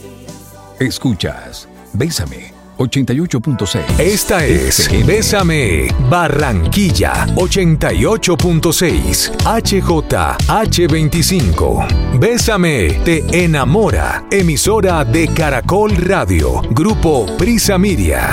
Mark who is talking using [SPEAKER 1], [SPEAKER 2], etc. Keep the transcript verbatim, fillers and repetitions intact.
[SPEAKER 1] Escuchas Bésame ochenta y ocho punto seis.
[SPEAKER 2] Esta es Bésame Barranquilla ochenta y ocho punto seis H J H veinticinco. Bésame te enamora. Emisora de Caracol Radio. Grupo Prisa Media.